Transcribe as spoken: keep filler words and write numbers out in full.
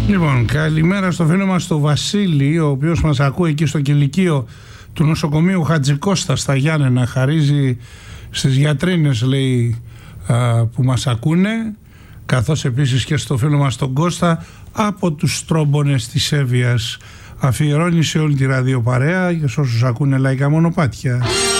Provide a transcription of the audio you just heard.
Λοιπόν, καλημέρα στο φίλο μας το Βασίλη, ο οποίος μας ακούει εκεί στο κηλικείο του νοσοκομείου Χατζικώστα στα Γιάννενα. Χαρίζει στις γιατρίνες, λέει, που μας ακούνε, καθώς επίσης και στο φίλο μας τον Κώστα από τους Στρόμπονες της Εύβοιας. Αφιερώνει σε όλη τη ραδιοπαρέα και σε όσους ακούνε λαϊκά μονοπάτια.